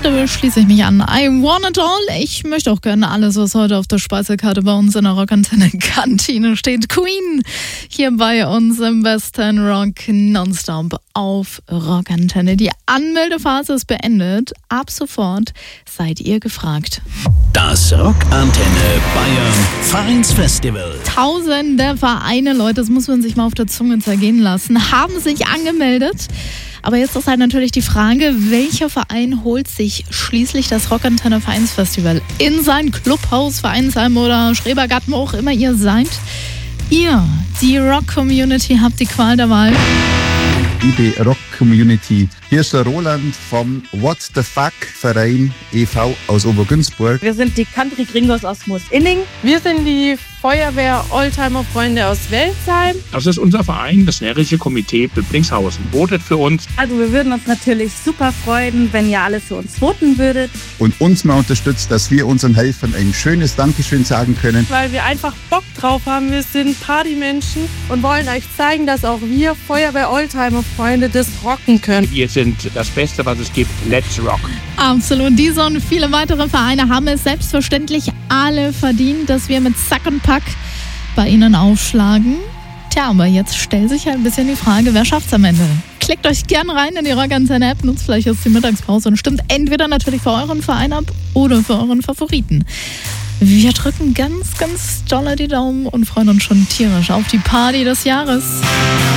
da schließe ich mich an. I want it all. Ich möchte auch gerne alles, was heute auf der Speisekarte bei uns in der Rockantenne-Kantine steht. Queen hier bei uns im Western Rock Nonstop auf Rockantenne. Die Anmeldephase ist beendet. Ab sofort seid ihr gefragt. Das Rockantenne Bayern Vereinsfestival. Tausende Vereine, Leute, das muss man sich mal auf der Zunge zergehen lassen, haben sich angemeldet. Aber jetzt ist halt natürlich die Frage, welcher Verein holt sich schließlich das Rockantenne Vereinsfestival in sein Clubhaus, Vereinsheim oder Schrebergarten, wo auch immer ihr seid. Ihr, die Rock-Community, habt die Qual der Wahl. Liebe Rock-Community, hier ist der Roland vom What the Fuck Verein e.V. aus Obergünzburg. Wir sind die Country Gringos aus Moosinning. Wir sind die Feuerwehr Oldtimer Freunde aus Welzheim. Das ist unser Verein, das Närrische Komitee Böblingshausen. Votet für uns. Also wir würden uns natürlich super freuen, wenn ihr alle für uns voten würdet. Und uns mal unterstützt, dass wir unseren Helfern ein schönes Dankeschön sagen können. Weil wir einfach Bock drauf haben. Wir sind Partymenschen und wollen euch zeigen, dass auch wir Feuerwehr Oldtimer Freunde das rocken können. Wir sind das Beste, was es gibt. Let's rock. Absolut. Diese und viele weitere Vereine haben es selbstverständlich alle verdient, dass wir mit Sack und Pack bei ihnen aufschlagen. Tja, aber jetzt stellt sich halt ein bisschen die Frage, wer schafft's am Ende? Klickt euch gern rein in die Rockantenne-App, nutzt vielleicht jetzt die Mittagspause und stimmt entweder natürlich für euren Verein ab oder für euren Favoriten. Wir drücken ganz, ganz doll die Daumen und freuen uns schon tierisch auf die Party des Jahres.